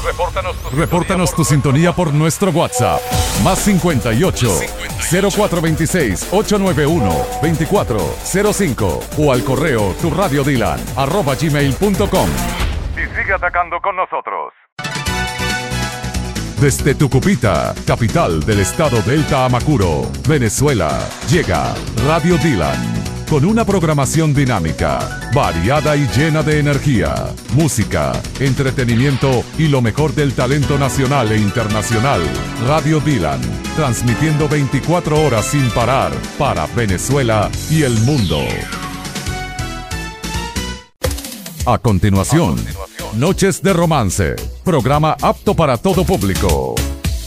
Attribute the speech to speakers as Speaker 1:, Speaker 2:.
Speaker 1: Repórtanos tu sintonía por nuestro WhatsApp. Más 58 0426 891 2405 o al correo turradiodilan@gmail.com.
Speaker 2: Y sigue atacando con nosotros.
Speaker 1: Desde Tucupita, capital del estado Delta Amacuro, Venezuela, llega Radio Dylan. Con una programación dinámica, variada y llena de energía, música, entretenimiento y lo mejor del talento nacional e internacional. Radio Dylan, transmitiendo 24 horas sin parar para Venezuela y el mundo. A continuación, Noches de Romance, programa apto para todo público.